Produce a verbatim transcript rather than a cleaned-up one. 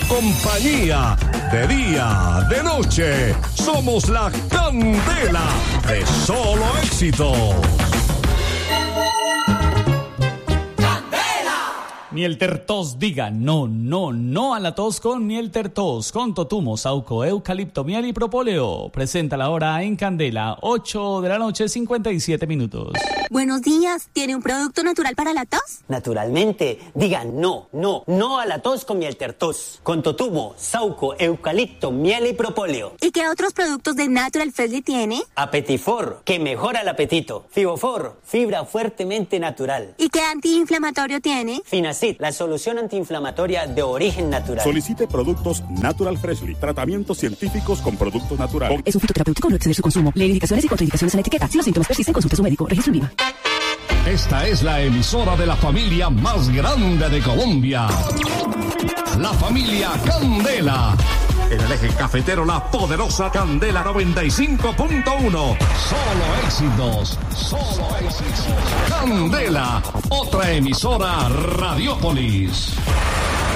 compañía, de día, de noche. Somos la candela de Solo Éxitos. Miel Tertos diga no, no, no a la tos con Miel Tertos, con totumo, sauco, eucalipto, miel y propóleo. Presenta la hora en Candela, ocho de la noche, cincuenta y siete minutos. Buenos días, ¿tiene un producto natural para la tos? Naturalmente, diga no, no, no a la tos con Miel Tertos, con totumo, sauco, eucalipto, miel y propóleo. ¿Y qué otros productos de Natural Freshly tiene? Apetifor, que mejora el apetito. Fibofor, fibra fuertemente natural. ¿Y qué antiinflamatorio tiene? Finacid, la solución antiinflamatoria de origen natural. Solicite productos Natural Freshly, tratamientos científicos con productos naturales. Es un fitoterapéutico, no exceder su consumo. Lee indicaciones y contraindicaciones en la etiqueta. Si los síntomas persisten, consulte a su médico. Registro en V I V A. Esta es la emisora de la familia más grande de Colombia. La familia Candela. En el eje cafetero, la poderosa Candela noventa y cinco punto uno. Solo éxitos. Solo éxitos. Candela. Otra emisora Radiopolis.